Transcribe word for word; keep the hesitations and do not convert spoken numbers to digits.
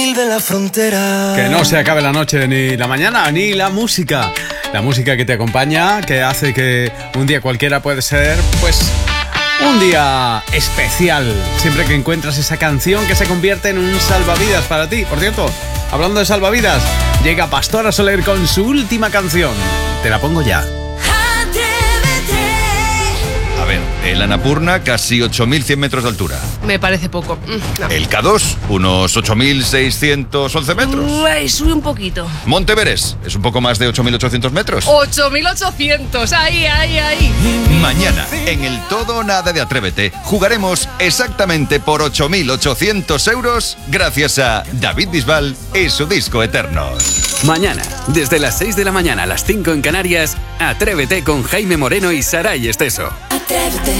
de la frontera. Que no se acabe la noche, ni la mañana, ni la música. La música que te acompaña, que hace que un día cualquiera puede ser, pues, un día especial. Siempre que encuentras esa canción que se convierte en un salvavidas para ti. Por cierto, hablando de salvavidas, llega Pastora Soler con su última canción. Te la pongo ya. A ver, el Annapurna, casi ocho mil cien metros de altura. Me parece poco. No. El K dos, unos ocho mil seiscientos once metros. Uy, sube un poquito. Monte Everest, es un poco más de ocho mil ochocientos metros. ocho mil ochocientos, ahí, ahí, ahí. Mañana, en el Todo o Nada de Atrévete, jugaremos exactamente por ocho mil ochocientos euros gracias a David Bisbal y su disco Eternos. Mañana, desde las seis de la mañana a las cinco en Canarias, Atrévete con Jaime Moreno y Saray Esteso. Atrévete.